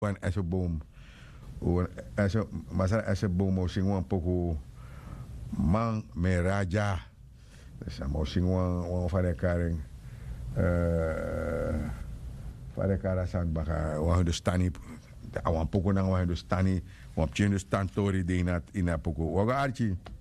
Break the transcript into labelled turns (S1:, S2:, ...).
S1: wan ese boom. Ese masara ese boom mo sing wan poco man me raja. Dus mo sing wan fare karing fare kara san baka wan de stani awan poco nang wan de stani wan pchen de stand tori de ina poco. Waga archi.